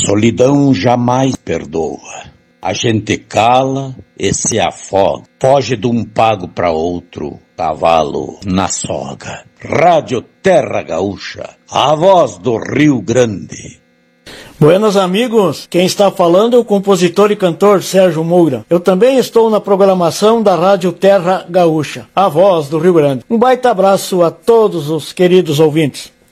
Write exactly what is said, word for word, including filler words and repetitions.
solidão jamais perdoa. A gente cala e se afoga. Foge de um pago para outro, cavalo na soga. Rádio Terra Gaúcha, a voz do Rio Grande. Buenos amigos, quem está falando é o compositor e cantor Sérgio Moura. Eu também estou na programação da Rádio Terra Gaúcha, a voz do Rio Grande. Um baita abraço a todos os queridos ouvintes.